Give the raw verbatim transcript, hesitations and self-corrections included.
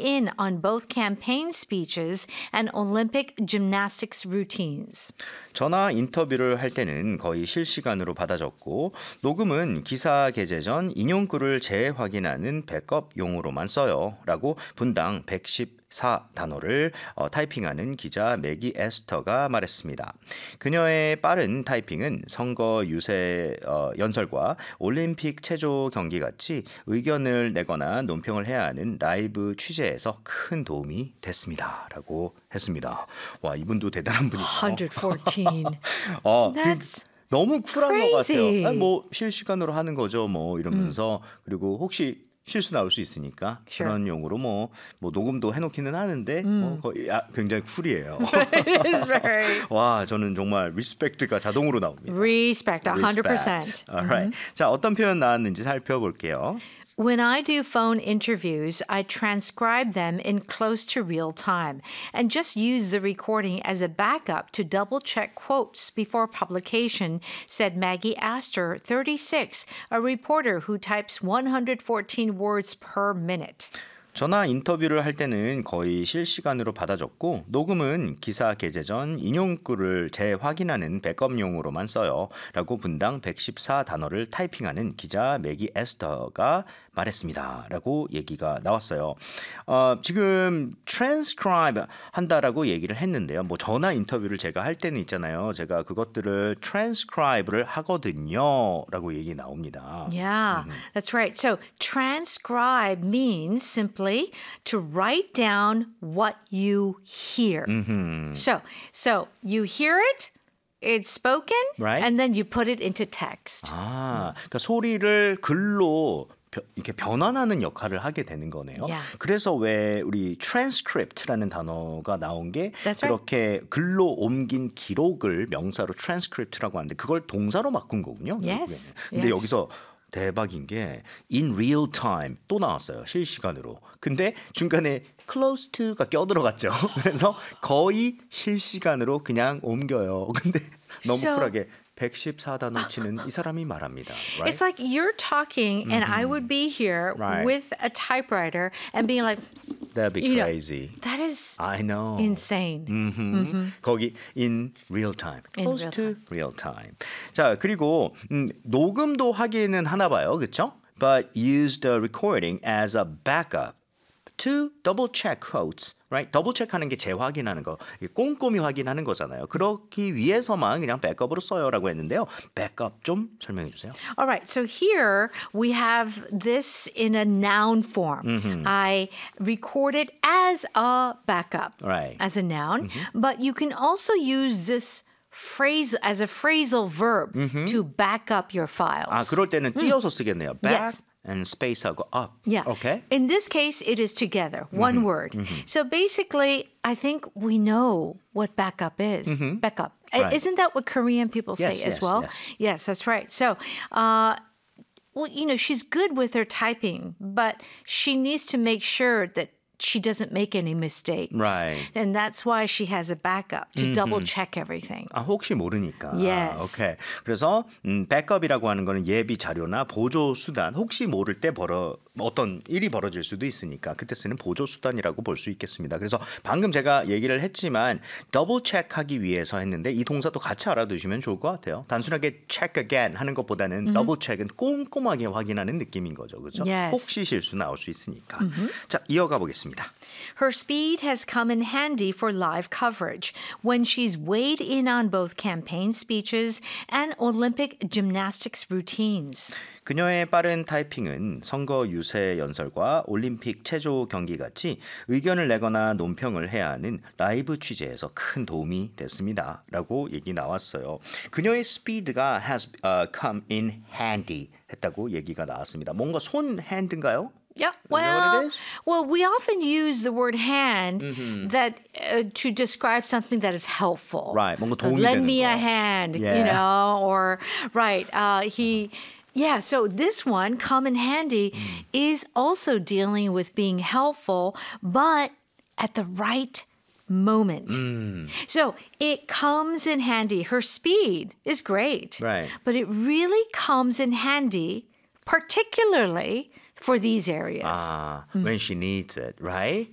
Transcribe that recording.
in on both campaign speeches and Olympic gymnastics routines. 전화 인터뷰를 할 때는 거의 실시간으로 받아줬고 녹음은 기사 게재 전 인용글을 재확인하는 백업용으로만 써요. 라고 분당 백십사 단어를 어, 타이핑하는 기자 매기 에스터가 말했습니다. 그녀의 빠른 타이핑은 선거 유세 어, 연설과 올림픽 체조 경기 같이 의견을 내거나 논평을 해야 하는 라이브 취재에서 큰 도움이 됐습니다. 라고 했습니다. 와, 이분도 대단한 분이죠. one fourteen. 어, That's 그, 너무 쿨한 crazy. 것 같아요. 아니, 뭐 실시간으로 하는 거죠. 뭐 이러면서 음. 그리고 혹시 실수 나올 수 있으니까 Sure. 그런 용으로 뭐, 뭐 녹음도 해놓기는 하는데 음. 뭐 거의 아, 굉장히 쿨이에요. It is very. 와, 저는 정말 리스펙트가 자동으로 나옵니다. Respect, one hundred percent. Respect. Alright. Mm-hmm. 자, 어떤 표현 나왔는지 살펴볼게요. When I do phone interviews, I transcribe them in close to real time and just use the recording as a backup to double check quotes before publication, said Maggie Astor, thirty-six, a reporter who types one hundred fourteen words per minute. 전화 인터뷰를 할 때는 거의 실시간으로 받아줬고 녹음은 기사 게재 전 인용글을 재확인하는 백업용으로만 써요. 라고 분당 백십사 단어를 타이핑하는 기자 매기 에스터가 말했습니다. 라고 얘기가 나왔어요. 어, 지금 transcribe 한다라고 얘기를 했는데요. 뭐 전화 인터뷰를 제가 할 때는 있잖아요. 제가 그것들을 transcribe를 하거든요. 라고 얘기 나옵니다. Yeah, mm-hmm. That's right. So transcribe means simply to write down what you hear. Mm-hmm. So, so you hear it, it's spoken, right? And then you put it into text. 아, 그러니까 소리를 글로 이렇게 변환하는 역할을 하게 되는 거네요. Yeah. 그래서 왜 우리 transcript라는 단어가 나온 게 That's 그렇게 right. 글로 옮긴 기록을 명사로 transcript라고 하는데 그걸 동사로 바꾼 거군요. Yes. 근데 yes. 여기서 대박인 게 in real time 또 나왔어요. 실시간으로. 근데 중간에 close to가 껴들어갔죠. 그래서 거의 실시간으로 그냥 옮겨요. 근데 너무 So, 쿨하게 백십사 단어 치는 이 사람이 말합니다. Right? It's like you're talking and mm-hmm. I would be here right. with a typewriter and being like, That'd be you crazy. Know, that is I know. insane. Mm-hmm. Mm-hmm. 거기 in real time. In Close real to time. real time. 자, 그리고 음, 녹음도 하기는 하나 봐요. 그렇죠? But use the recording as a backup to double check quotes. Right? 더블 체크하는 게 재확인하는 거, 꼼꼼히 확인하는 거잖아요. 그렇기 위해서만 그냥 백업으로 써요라고 했는데요. 백업 좀 설명해 주세요. All right. So here we have this in a noun form. Mm-hmm. I record it as a backup, right. as a noun. Mm-hmm. But you can also use this phrase as a phrasal verb mm-hmm. to back up your files. 아, 그럴 때는 띄어서 쓰겠네요. Back. Yes. And space하고 up. Yeah. Okay. In this case, it is together, one mm-hmm. word. Mm-hmm. So basically, I think we know what backup is. Mm-hmm. Backup. Right. Isn't that what Korean people say yes, as yes, well? Yes. yes, that's right. So, uh, well, you know, she's good with her typing, but she needs to make sure that she doesn't make any mistakes. Right. And that's why she has a backup to mm-hmm. double check everything. 아, 혹시 모르니까. Yes. 오케이. 그래서 음, 백업이라고 하는 거는 예비 자료나 보조 수단, 혹시 모를 때 벌어 어떤 일이 벌어질 수도 있으니까 그때 쓰는 보조 수단이라고 볼 수 있겠습니다. 그래서 방금 제가 얘기를 했지만 더블 체크하기 위해서 했는데 이 동사도 같이 알아두시면 좋을 것 같아요. 단순하게 check again 하는 것보다는 더블 체크는 꼼꼼하게 확인하는 느낌인 거죠. 그렇죠? Yes. 혹시 실수 나올 수 있으니까. Mm-hmm. 자, 이어가 보겠습니다. Her speed has come in handy for live coverage when she's weighed in on both campaign speeches and Olympic gymnastics routines. 그녀의 빠른 타이핑은 선거 유세 연설과 올림픽 체조 경기 같이 의견을 내거나 논평을 해야 하는 라이브 취재에서 큰 도움이 됐습니다. 라고 얘기 나왔어요. 그녀의 스피드가 has uh, come in handy 했다고 얘기가 나왔습니다. 뭔가 손 핸드인가요? Yeah, well, well, we often use the word hand mm-hmm. that uh, to describe something that is helpful. Right, 뭔가 도움이 Lend 되는 me 거. a hand, yeah. you know, or right. Uh, he, yeah. So this one, come in handy, mm. is also dealing with being helpful, but at the right moment. Mm. So it comes in handy. Her speed is great, right. but it really comes in handy, particularly for these areas. Ah, mm. when she needs it, right?